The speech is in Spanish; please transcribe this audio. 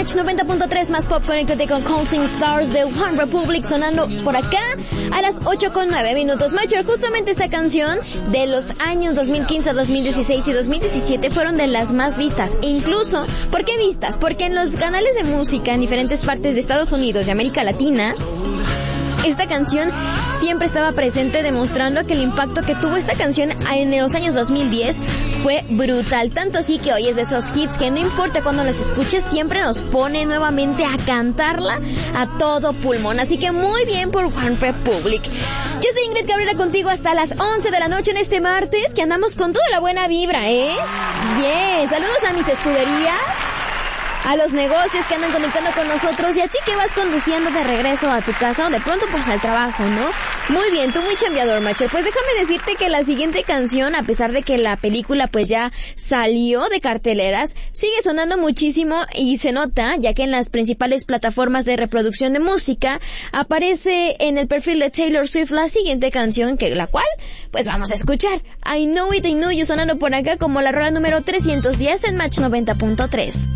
Match 90.3 más pop. Conéctate con Counting Stars de One Republic sonando por acá a las 8:09. Macho, justamente esta canción de los años 2015, 2016 y 2017 fueron de las más vistas. Incluso, ¿por qué vistas? Porque en los canales de música en diferentes partes de Estados Unidos y América Latina, esta canción siempre estaba presente, demostrando que el impacto que tuvo esta canción en los años 2010 fue brutal. Tanto así que hoy es de esos hits que no importa cuando los escuches, siempre nos pone nuevamente a cantarla a todo pulmón. Así que muy bien por One Republic. Yo soy Ingrid Cabrera, contigo hasta las 11 de la noche en este martes, que andamos con toda la buena vibra, ¿eh? Bien, saludos a mis escuderías, a los negocios que andan conectando con nosotros y a ti que vas conduciendo de regreso a tu casa o de pronto pues al trabajo, ¿no? Muy bien, tú muy chambeador, macho. Pues déjame decirte que la siguiente canción, a pesar de que la película pues ya salió de carteleras, sigue sonando muchísimo y se nota, ya que en las principales plataformas de reproducción de música aparece en el perfil de Taylor Swift la siguiente canción, que la cual pues vamos a escuchar. I Know It, I Know You, sonando por acá como la rola número 310 en Match 90.3.